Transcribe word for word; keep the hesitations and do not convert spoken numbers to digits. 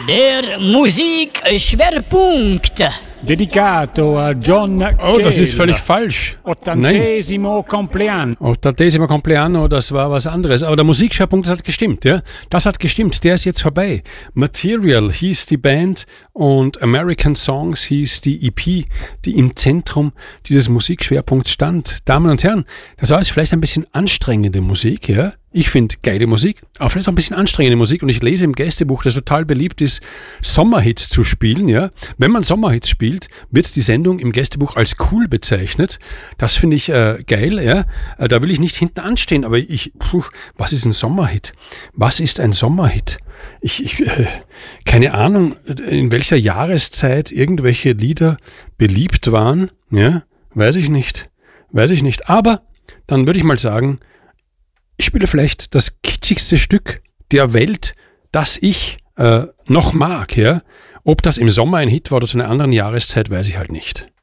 Der Musikschwerpunkt. Dedicato a John Cale. Oh, das ist völlig falsch. Ottantesimo Compleanno. Ottantesimo Compleanno, das war was anderes. Aber der Musikschwerpunkt, das hat gestimmt, ja. Das hat gestimmt, der ist jetzt vorbei. Material hieß die Band und American Songs hieß die E P, die im Zentrum dieses Musikschwerpunkts stand. Damen und Herren, das war jetzt vielleicht ein bisschen anstrengende Musik, ja. Ich finde geile Musik, aber vielleicht auch ein bisschen anstrengende Musik. Und ich lese im Gästebuch, dass total beliebt ist, Sommerhits zu spielen. Ja, wenn man Sommerhits spielt, wird die Sendung im Gästebuch als cool bezeichnet. Das finde ich äh, geil. Ja, äh, da will ich nicht hinten anstehen. Aber ich, puh, was ist ein Sommerhit? Was ist ein Sommerhit? Ich, ich äh, keine Ahnung, in welcher Jahreszeit irgendwelche Lieder beliebt waren. Ja, weiß ich nicht, weiß ich nicht. Aber dann würde ich mal sagen, ich spiele vielleicht das kitschigste Stück der Welt, das ich äh, noch mag. Ja? Ob das im Sommer ein Hit war oder zu einer anderen Jahreszeit, weiß ich halt nicht.